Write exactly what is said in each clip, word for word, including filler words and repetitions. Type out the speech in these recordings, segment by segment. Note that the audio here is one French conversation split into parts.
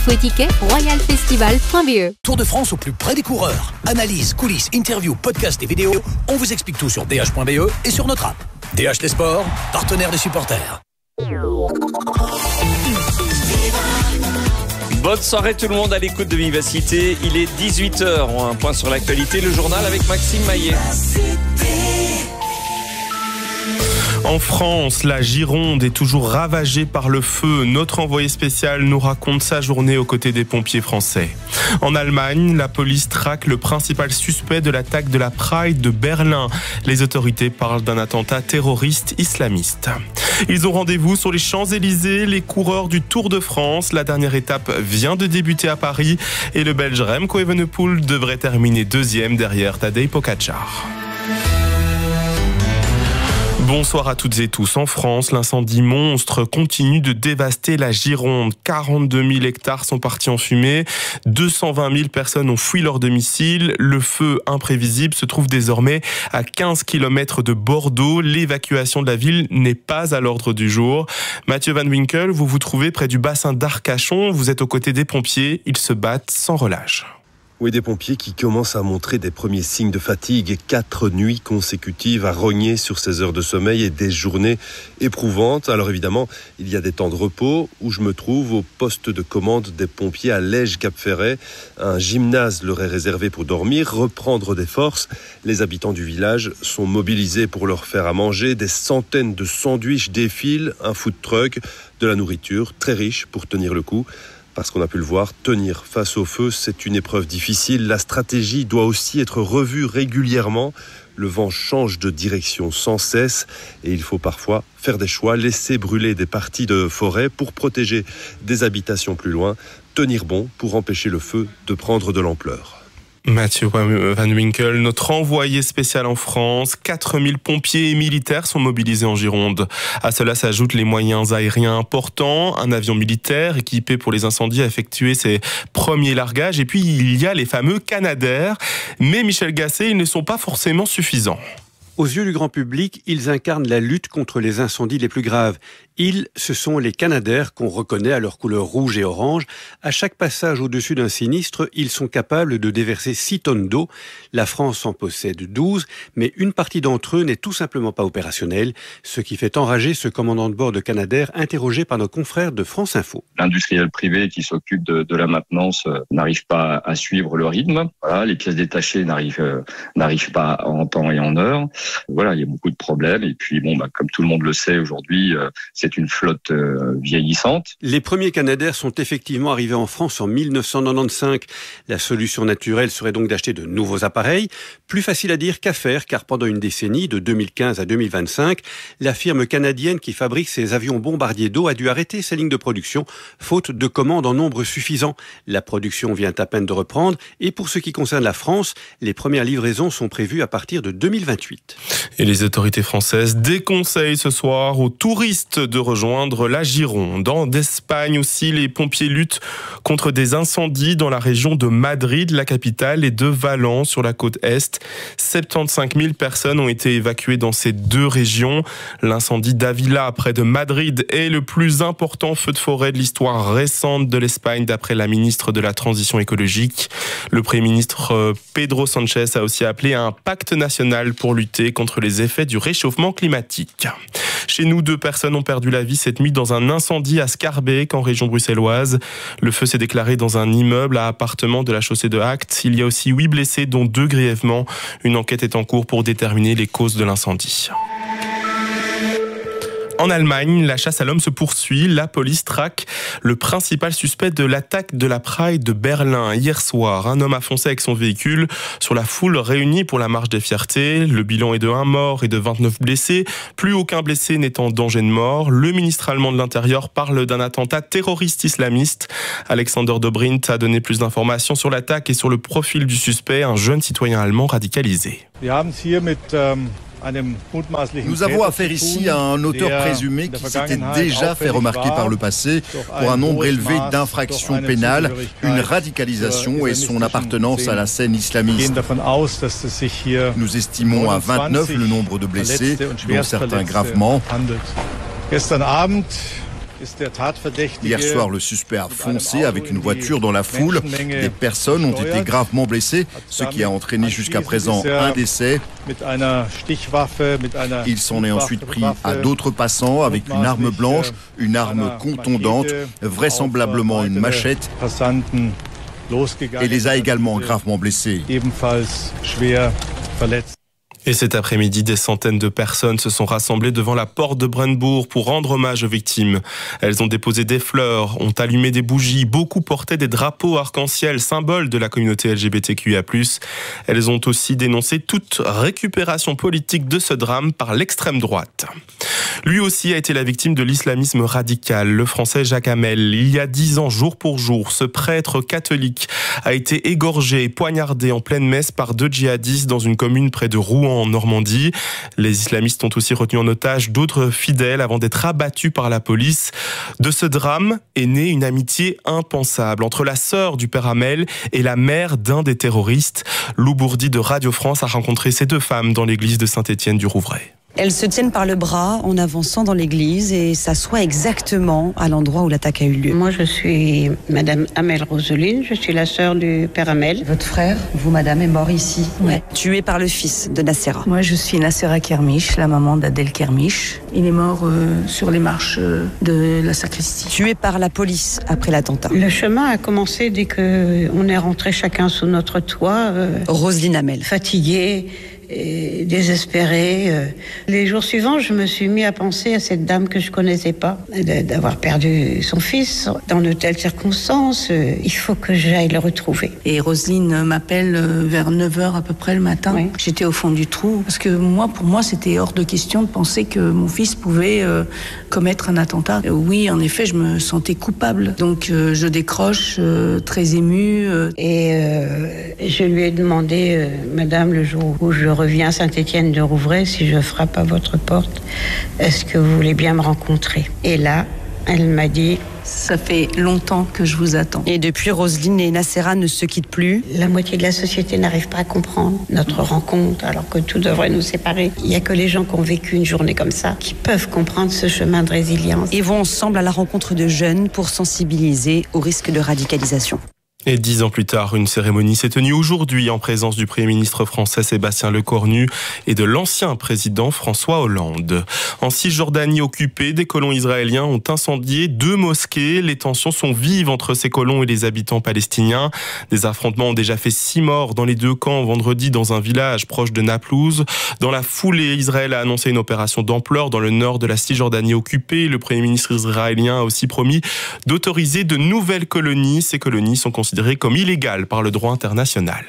Faux ticket, royal festival point b e. Tour de France au plus près des coureurs. Analyse, coulisses, interviews, podcasts et vidéos. On vous explique tout sur d h point b e et sur notre app. D H Les Sports, partenaire des supporters. Bonne soirée tout le monde à l'écoute de Vivacité. Il est dix-huit heures. Un point sur l'actualité. Le journal avec Maxime Maillet. En France, la Gironde est toujours ravagée par le feu. Notre envoyé spécial nous raconte sa journée aux côtés des pompiers français. En Allemagne, la police traque le principal suspect de l'attaque de la Pride de Berlin. Les autorités parlent d'un attentat terroriste islamiste. Ils ont rendez-vous sur les Champs-Élysées, les coureurs du Tour de France. La dernière étape vient de débuter à Paris et le Belge Remco Evenepoel devrait terminer deuxième derrière Tadej Pogačar. Bonsoir à toutes et tous. En France, l'incendie monstre continue de dévaster la Gironde. quarante-deux mille hectares sont partis en fumée. deux cent vingt mille personnes ont fui leur domicile. Le feu imprévisible se trouve désormais à quinze kilomètres de Bordeaux. L'évacuation de la ville n'est pas à l'ordre du jour. Mathieu Van Winkel, vous vous trouvez près du bassin d'Arcachon. Vous êtes aux côtés des pompiers. Ils se battent sans relâche. Oui, des pompiers qui commencent à montrer des premiers signes de fatigue. Quatre nuits consécutives à rogner sur ces heures de sommeil et des journées éprouvantes. Alors évidemment, il y a des temps de repos où je me trouve au poste de commande des pompiers à Lège-Cap-Ferret. Un gymnase leur est réservé pour dormir, reprendre des forces. Les habitants du village sont mobilisés pour leur faire à manger. Des centaines de sandwichs défilent, un food truck, de la nourriture très riche pour tenir le coup. Parce qu'on a pu le voir, tenir face au feu, c'est une épreuve difficile. La stratégie doit aussi être revue régulièrement. Le vent change de direction sans cesse et il faut parfois faire des choix, laisser brûler des parties de forêt pour protéger des habitations plus loin, tenir bon pour empêcher le feu de prendre de l'ampleur. Mathieu Van Winkel, notre envoyé spécial en France. quatre mille pompiers et militaires sont mobilisés en Gironde. À cela s'ajoutent les moyens aériens importants. Un avion militaire équipé pour les incendies a effectué ses premiers largages. Et puis il y a les fameux Canadair. Mais Michel Gasset, ils ne sont pas forcément suffisants. Aux yeux du grand public, ils incarnent la lutte contre les incendies les plus graves. Ils, ce sont les Canadair qu'on reconnaît à leur couleur rouge et orange. À chaque passage au-dessus d'un sinistre, ils sont capables de déverser six tonnes d'eau. La France en possède douze, mais une partie d'entre eux n'est tout simplement pas opérationnelle, ce qui fait enrager ce commandant de bord de Canadair interrogé par nos confrères de France Info. L'industriel privé qui s'occupe de, de la maintenance euh, n'arrive pas à suivre le rythme. Voilà, les pièces détachées n'arrivent, euh, n'arrivent pas en temps et en heure. Voilà, il y a beaucoup de problèmes. Et puis, bon, bah, comme tout le monde le sait aujourd'hui, euh, c'est une flotte euh, vieillissante. Les premiers Canadair sont effectivement arrivés en France en mille neuf cent quatre-vingt-quinze. La solution naturelle serait donc d'acheter de nouveaux appareils. Plus facile à dire qu'à faire, car pendant une décennie, de deux mille quinze à deux mille vingt-cinq, la firme canadienne qui fabrique ces avions bombardiers d'eau a dû arrêter ses lignes de production, faute de commandes en nombre suffisant. La production vient à peine de reprendre. Et pour ce qui concerne la France, les premières livraisons sont prévues à partir de deux mille vingt-huit. Et les autorités françaises déconseillent ce soir aux touristes de rejoindre la Gironde. En Espagne aussi, les pompiers luttent contre des incendies dans la région de Madrid, la capitale, et de Valence sur la côte est. soixante-quinze mille personnes ont été évacuées dans ces deux régions. L'incendie d'Avila, près de Madrid, est le plus important feu de forêt de l'histoire récente de l'Espagne, d'après la ministre de la Transition écologique. Le Premier ministre Pedro Sánchez a aussi appelé à un pacte national pour lutter contre les effets du réchauffement climatique. Chez nous, deux personnes ont perdu la vie cette nuit dans un incendie à Scarbeck, en région bruxelloise. Le feu s'est déclaré dans un immeuble à appartements de la chaussée de Act. Il y a aussi huit blessés, dont deux grièvement. Une enquête est en cours pour déterminer les causes de l'incendie. En Allemagne, la chasse à l'homme se poursuit. La police traque le principal suspect de l'attaque de la Pride de Berlin. Hier soir, un homme a foncé avec son véhicule sur la foule réunie pour la marche des fiertés. Le bilan est de un mort et de vingt-neuf blessés. Plus aucun blessé n'est en danger de mort. Le ministre allemand de l'Intérieur parle d'un attentat terroriste islamiste. Alexander Dobrindt a donné plus d'informations sur l'attaque et sur le profil du suspect, un jeune citoyen allemand radicalisé. Nous avons affaire ici à un auteur présumé qui s'était déjà fait remarquer par le passé pour un nombre élevé d'infractions pénales, une radicalisation et son appartenance à la scène islamiste. Nous estimons à vingt-neuf le nombre de blessés, dont certains gravement. Hier soir, le suspect a foncé avec une voiture dans la foule. Des personnes ont été gravement blessées, ce qui a entraîné jusqu'à présent un décès. Il s'en est ensuite pris à d'autres passants avec une arme blanche, une arme contondante, vraisemblablement une machette, et les a également gravement blessés. Et cet après-midi, des centaines de personnes se sont rassemblées devant la porte de Brandebourg pour rendre hommage aux victimes. Elles ont déposé des fleurs, ont allumé des bougies, beaucoup portaient des drapeaux arc-en-ciel, symboles de la communauté L G B T Q I A plus. Elles ont aussi dénoncé toute récupération politique de ce drame par l'extrême droite. Lui aussi a été la victime de l'islamisme radical, le français Jacques Hamel. Il y a dix ans, jour pour jour, ce prêtre catholique a été égorgé et poignardé en pleine messe par deux djihadistes dans une commune près de Rouen, en Normandie. Les islamistes ont aussi retenu en otage d'autres fidèles avant d'être abattus par la police. De ce drame est née une amitié impensable entre la sœur du père Hamel et la mère d'un des terroristes. Lou Bourdi de Radio France a rencontré ces deux femmes dans l'église de Saint-Étienne-du-Rouvray. Elles se tiennent par le bras en avançant dans l'église et s'assoient exactement à l'endroit où l'attaque a eu lieu. Moi, je suis Madame Hamel Roseline, je suis la sœur du père Hamel. Votre frère, vous, Madame, est mort ici, ouais. Tué par le fils de Nassera. Moi, je suis Nassera Kermiche, la maman d'Adel Kermiche. Il est mort euh, sur les marches de la sacristie. Tué par la police après l'attentat. Le chemin a commencé dès qu'on est rentré chacun sous notre toit. Euh, Roseline Hamel. Fatiguée. Et désespérée. Les jours suivants, je me suis mis à penser à cette dame que je connaissais pas, d'avoir perdu son fils dans de telles circonstances. Il faut que j'aille le retrouver. Et Roselyne m'appelle vers neuf heures à peu près le matin. Oui. J'étais au fond du trou parce que moi, pour moi, c'était hors de question de penser que mon fils pouvait euh, commettre un attentat. Oui, en effet, je me sentais coupable. Donc, euh, je décroche, euh, très émue. Euh. Et euh, je lui ai demandé, euh, Madame, le jour où je reviens à Saint-Étienne-de-Rouvray, si je frappe à votre porte, est-ce que vous voulez bien me rencontrer? Et là, elle m'a dit... Ça fait longtemps que je vous attends. Et depuis, Roseline et Nassera ne se quittent plus. La moitié de la société n'arrive pas à comprendre notre rencontre, alors que tout devrait nous séparer. Il n'y a que les gens qui ont vécu une journée comme ça qui peuvent comprendre ce chemin de résilience. Ils vont ensemble à la rencontre de jeunes pour sensibiliser au risque de radicalisation. Et dix ans plus tard, une cérémonie s'est tenue aujourd'hui en présence du Premier ministre français Sébastien Lecornu et de l'ancien président François Hollande. En Cisjordanie occupée, des colons israéliens ont incendié deux mosquées. Les tensions sont vives entre ces colons et les habitants palestiniens. Des affrontements ont déjà fait six morts dans les deux camps vendredi dans un village proche de Naplouse. Dans la foulée, Israël a annoncé une opération d'ampleur dans le nord de la Cisjordanie occupée. Le Premier ministre israélien a aussi promis d'autoriser de nouvelles colonies. Ces colonies sont considérées comme illégales par le droit international.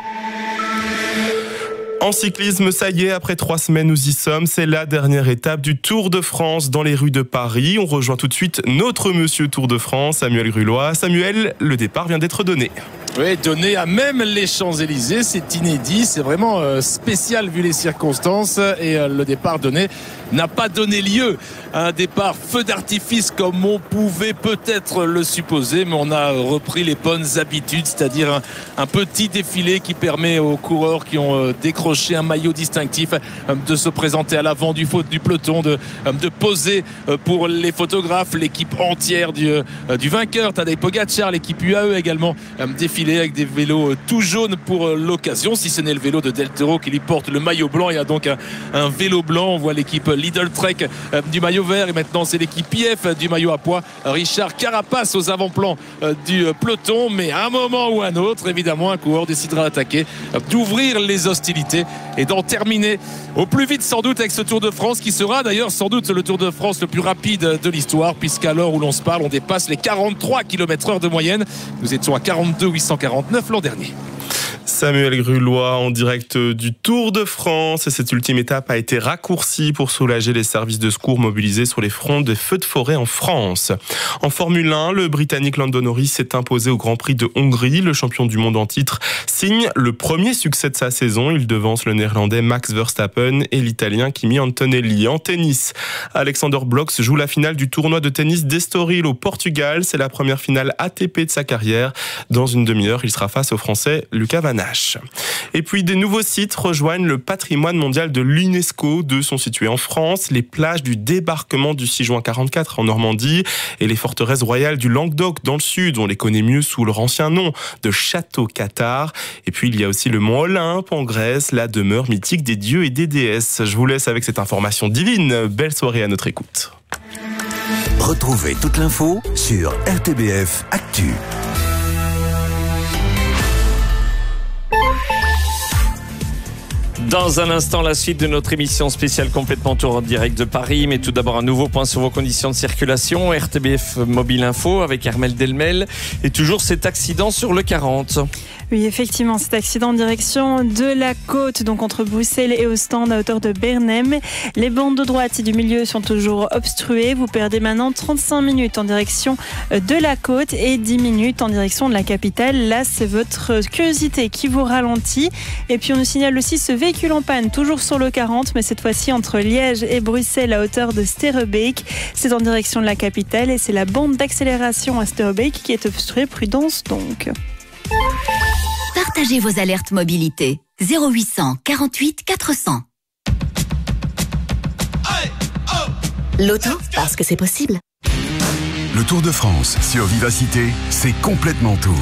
En cyclisme, ça y est, après trois semaines, nous y sommes. C'est la dernière étape du Tour de France dans les rues de Paris. On rejoint tout de suite notre monsieur Tour de France, Samuel Grullois. Samuel, le départ vient d'être donné. Oui, donné à même les Champs-Élysées, c'est inédit, c'est vraiment euh, spécial vu les circonstances et euh, le départ donné n'a pas donné lieu à un départ feu d'artifice comme on pouvait peut-être le supposer, mais on a repris les bonnes habitudes, c'est-à-dire un, un petit défilé qui permet aux coureurs qui ont euh, décroché un maillot distinctif euh, de se présenter à l'avant du, du peloton, de, euh, de poser euh, pour les photographes, l'équipe entière du, euh, du vainqueur, Tadej Pogacar, l'équipe U A E également euh, défilé avec des vélos tout jaunes pour l'occasion, si ce n'est le vélo de Del Toro qui lui porte le maillot blanc. Il y a donc un, un vélo blanc, on voit l'équipe Lidl Trek euh, du maillot vert et maintenant c'est l'équipe I F du maillot à pois, Richard Carapace aux avant-plans euh, du peloton, mais à un moment ou à un autre, évidemment, un coureur décidera d'attaquer, euh, d'ouvrir les hostilités et d'en terminer au plus vite sans doute avec ce Tour de France qui sera d'ailleurs sans doute le Tour de France le plus rapide de l'histoire, puisqu'à l'heure où l'on se parle, on dépasse les quarante-trois kilomètres heure de moyenne. Nous étions à quarante-deux huit cent quarante-neuf l'an dernier. Samuel Grullois en direct du Tour de France. Et cette ultime étape a été raccourcie pour soulager les services de secours mobilisés sur les fronts des feux de forêt en France. En Formule un, le Britannique Lando Norris s'est imposé au Grand Prix de Hongrie. Le champion du monde en titre signe le premier succès de sa saison. Il devance le Néerlandais Max Verstappen et l'Italien Kimi Antonelli. En tennis, Alexander Bloch joue la finale du tournoi de tennis d'Estoril au Portugal. C'est la première finale A T P de sa carrière. Dans une demi-heure, il sera face au Français Lucas Van Haal. H. Et puis des nouveaux sites rejoignent le patrimoine mondial de l'UNESCO. Deux sont situés en France, les plages du débarquement du six juin quarante-quatre en Normandie et les forteresses royales du Languedoc dans le sud. On les connaît mieux sous leur ancien nom de Château Cathare. Et puis il y a aussi le mont Olympe en Grèce, la demeure mythique des dieux et des déesses. Je vous laisse avec cette information divine. Belle soirée à notre écoute. Retrouvez toute l'info sur R T B F Actu. Dans un instant, la suite de notre émission spéciale complètement tour en direct de Paris. Mais tout d'abord, un nouveau point sur vos conditions de circulation. R T B F Mobile Info avec Armelle Delmel. Et toujours cet accident sur le quarante. Oui, effectivement, cet accident en direction de la côte, donc entre Bruxelles et Ostende à hauteur de Bernem. Les bandes de droite et du milieu sont toujours obstruées. Vous perdez maintenant trente-cinq minutes en direction de la côte et dix minutes en direction de la capitale. Là, c'est votre curiosité qui vous ralentit. Et puis, on nous signale aussi ce véhicule en panne, toujours sur le quarante, mais cette fois-ci entre Liège et Bruxelles à hauteur de Sterrebeek. C'est en direction de la capitale et c'est la bande d'accélération à Sterrebeek qui est obstruée. Prudence donc. Partagez vos alertes mobilité. zéro huit cent quarante-huit quatre cents. L'auto, parce que c'est possible. Le Tour de France sur Vivacité, c'est complètement tour.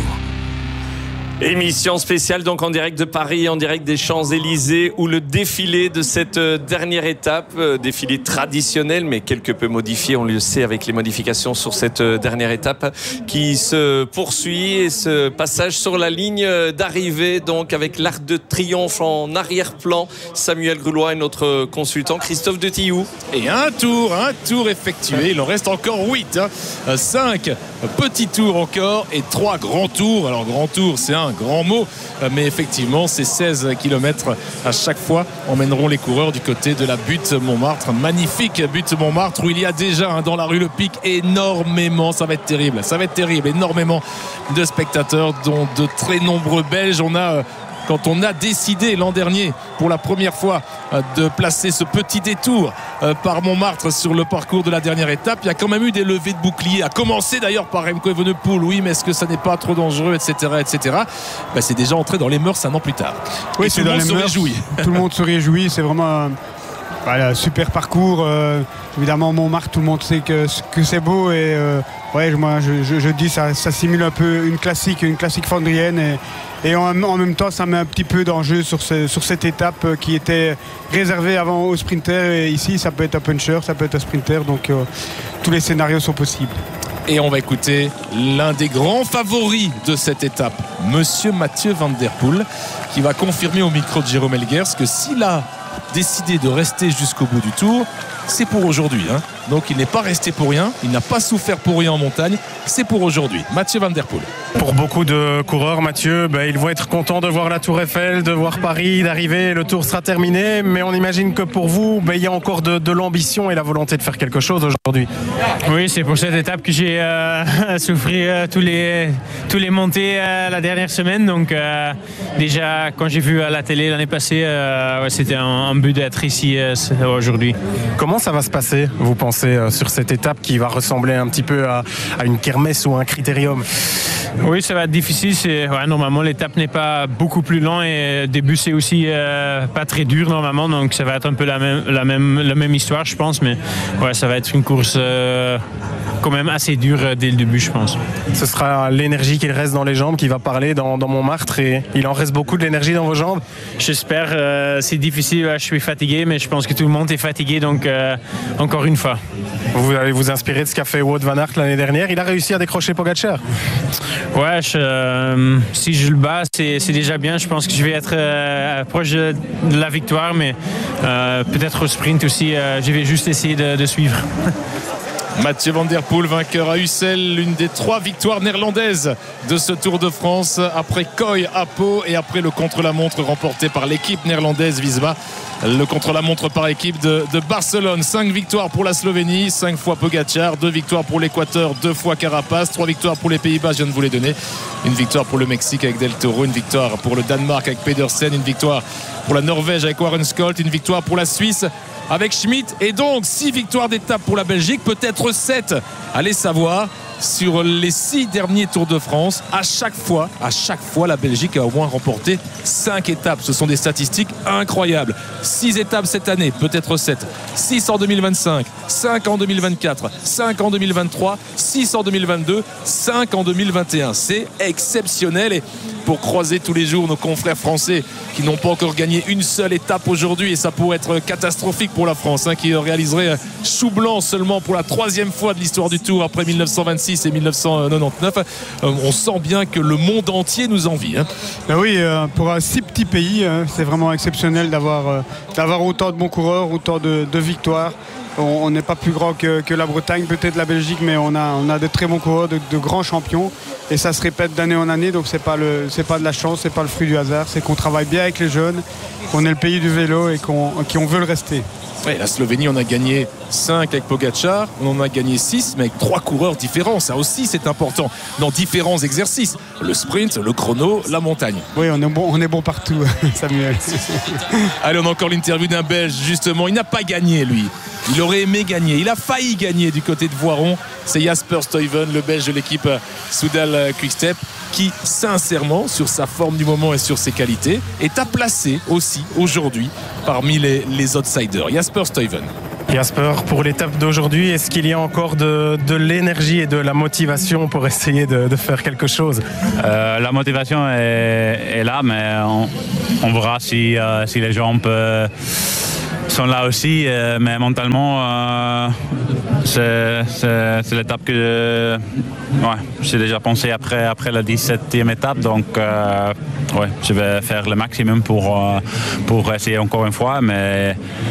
Émission spéciale donc en direct de Paris, en direct des Champs-Élysées, où le défilé de cette dernière étape, défilé traditionnel mais quelque peu modifié, on le sait avec les modifications sur cette dernière étape, qui se poursuit et ce passage sur la ligne d'arrivée, donc avec l'Arc de Triomphe en arrière-plan. Samuel Grulois et notre consultant Christophe de Tillou. Et un tour, un tour effectué, il en reste encore huit, hein. cinq petits tours encore et trois grands tours. Alors grand tour, c'est un grand mot, mais effectivement ces seize kilomètres à chaque fois emmèneront les coureurs du côté de la butte Montmartre. Magnifique butte Montmartre où il y a déjà hein, dans la rue Le Pic énormément, ça va être terrible, ça va être terrible, énormément de spectateurs dont de très nombreux Belges. On a Quand on a décidé l'an dernier pour la première fois de placer ce petit détour par Montmartre sur le parcours de la dernière étape, il y a quand même eu des levées de boucliers, à commencer d'ailleurs par Remco Evenepoel. Oui, mais est-ce que ça n'est pas trop dangereux, etc., etc. Ben, c'est déjà entré dans les mœurs un an plus tard. Oui, et c'est tout dans le monde les se mœurs. réjouit. Tout le monde se réjouit. C'est vraiment un voilà, super parcours. Euh, évidemment, Montmartre, tout le monde sait que, que c'est beau. Et euh, ouais, moi, je, je, je dis ça, ça simule un peu une classique, une classique flandrienne. Et, Et en, en même temps, ça met un petit peu d'enjeu sur, ce, sur cette étape qui était réservée avant aux sprinters. Et ici, ça peut être un puncher, ça peut être un sprinter. Donc, euh, tous les scénarios sont possibles. Et on va écouter l'un des grands favoris de cette étape, Monsieur Mathieu Van Der Poel, qui va confirmer au micro de Jérôme Elguers que s'il a décidé de rester jusqu'au bout du tour, c'est pour aujourd'hui. Hein. Donc il n'est pas resté pour rien, il n'a pas souffert pour rien en montagne, c'est pour aujourd'hui. Mathieu Van Der Poel. Pour beaucoup de coureurs, Mathieu, ben, ils vont être contents de voir la Tour Eiffel, de voir Paris, d'arriver, le tour sera terminé, mais on imagine que pour vous, ben, il y a encore de, de l'ambition et la volonté de faire quelque chose aujourd'hui. Oui, c'est pour cette étape que j'ai euh, souffert euh, tous les, tous les montées euh, la dernière semaine. Donc euh, déjà, quand j'ai vu à la télé l'année passée, euh, ouais, c'était un, un but d'être ici euh, aujourd'hui. Comment ça va se passer, vous pensez, euh, sur cette étape qui va ressembler un petit peu à, à une kermesse ou un critérium? Oui, ça va être difficile. C'est, ouais, normalement, l'étape n'est pas beaucoup plus longue et le début, c'est aussi euh, pas très dur normalement. Donc, ça va être un peu la même, la même, la même histoire, je pense. Mais ouais, ça va être une course euh, quand même assez dure dès le début, je pense. Ce sera l'énergie qu'il reste dans les jambes qui va parler dans, dans Montmartre. Et il en reste beaucoup de l'énergie dans vos jambes? J'espère. Euh, c'est difficile. Ouais, je suis fatigué, mais je pense que tout le monde est fatigué. Donc, euh, encore une fois. Vous allez vous inspirer de ce qu'a fait Wout van Aert l'année dernière. Il a réussi à décrocher Pogacar. Ouais, je, euh, si je le bats, c'est, c'est déjà bien. Je pense que je vais être euh, proche de, de la victoire, mais euh, peut-être au sprint aussi, euh, je vais juste essayer de, de suivre. Mathieu Van Der Poel, vainqueur à Ussel, l'une des trois victoires néerlandaises de ce Tour de France, après Kooi à Pau et après le contre-la-montre remporté par l'équipe néerlandaise Visma. Le contre-la-montre par équipe de, de Barcelone. Cinq victoires pour la Slovénie, cinq fois Pogacar, deux victoires pour l'Équateur, deux fois Carapaz, trois victoires pour les Pays-Bas, je viens de vous les donner. Une victoire pour le Mexique avec Del Toro, une victoire pour le Danemark avec Pedersen, une victoire pour la Norvège avec Warren Scholt, une victoire pour la Suisse avec Schmidt, et donc six victoires d'étape pour la Belgique, peut-être sept, allez savoir. sur les six derniers Tours de France, à chaque fois, à chaque fois, la Belgique a au moins remporté cinq étapes. Ce sont des statistiques incroyables. six étapes cette année, peut-être sept. six en deux mille vingt-cinq, cinq en deux mille vingt-quatre, cinq en deux mille vingt-trois, six en deux mille vingt-deux, cinq en deux mille vingt et un. C'est exceptionnel. Et pour croiser tous les jours nos confrères français qui n'ont pas encore gagné une seule étape aujourd'hui, et ça pourrait être catastrophique pour la France, hein, qui réaliserait chou blanc seulement pour la troisième fois de l'histoire du Tour après mille neuf cent vingt-six et mille neuf cent quatre-vingt-dix-neuf. Euh, on sent bien que le monde entier nous envie. Hein. Ben oui, euh, pour un si petit pays, euh, c'est vraiment exceptionnel d'avoir euh, d'avoir autant de bons coureurs, autant de, de victoires. On n'est pas plus grand que, que la Bretagne, peut-être la Belgique, mais on a, on a de très bons coureurs, de, de grands champions. Et ça se répète d'année en année, donc c'est pas le, c'est pas de la chance, c'est pas le fruit du hasard. C'est qu'on travaille bien avec les jeunes, qu'on est le pays du vélo et qu'on, qu'on veut le rester. Ouais, la Slovénie, on a gagné cinq avec Pogačar, on en a gagné six, mais avec trois coureurs différents. Ça aussi, c'est important dans différents exercices. Le sprint, le chrono, la montagne. Oui, on est bon, on est bon partout, Samuel. Allez, on a encore l'interview d'un Belge, justement. Il n'a pas gagné, lui. Il aurait aimé gagner. Il a failli gagner du côté de Voiron. C'est Jasper Stuyven, le Belge de l'équipe Soudal Quick-Step, qui, sincèrement, sur sa forme du moment et sur ses qualités, est à placer aussi aujourd'hui parmi les, les outsiders. Jasper Stuyven. Jasper, pour l'étape d'aujourd'hui, est-ce qu'il y a encore de, de l'énergie et de la motivation pour essayer de, de faire quelque chose? euh, La motivation est, est là, mais on, on verra si, euh, si les jambes euh, sont là aussi. Euh, mais mentalement, euh, c'est, c'est, c'est l'étape que euh, ouais, j'ai déjà pensé après, après la dix-septième étape. Donc, euh, ouais, je vais faire le maximum pour, euh, pour essayer encore une fois. Mais